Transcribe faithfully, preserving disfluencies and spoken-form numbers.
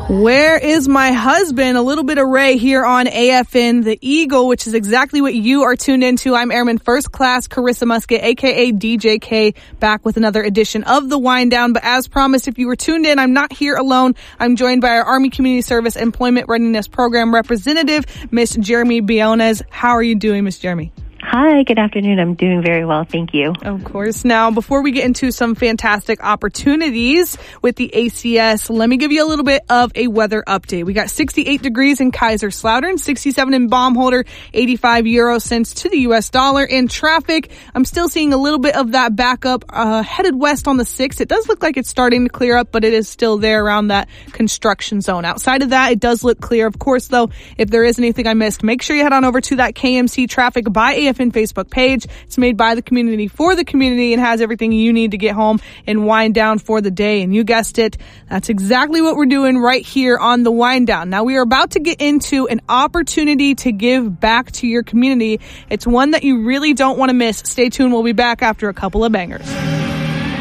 Where is my husband? A little bit of Ray here on A F N The Eagle, which is exactly what you are tuned into. I'm Airman First Class Carissa Musket, a k a. D J K, back with another edition of The Wind Down. But as promised, if you were tuned in, I'm not here alone. I'm joined by our Army Community Service Employment Readiness Program representative, Miss Jeremy Biones. How are you doing, Miss Jeremy? Hi, good afternoon. I'm doing very well. Thank you. Of course. Now, before we get into some fantastic opportunities with the A C S, let me give you a little bit of a weather update. We got sixty-eight degrees in Kaiserslautern, sixty-seven in Baumholder, eighty-five euro cents to the U S dollar. In traffic, I'm still seeing a little bit of that backup uh, headed west on the sixth. It does look like it's starting to clear up, but it is still there around that construction zone. Outside of that, it does look clear. Of course, though, if there is anything I missed, make sure you head on over to that K M C Traffic by A F N Facebook page. It's made by the community for the community and has everything you need to get home and wind down for the day. And you guessed it, that's exactly what we're doing right here on the Wind Down. Now, we are about to get into an opportunity to give back to your community. It's one that you really don't want to miss. Stay tuned. We'll be back after a couple of bangers.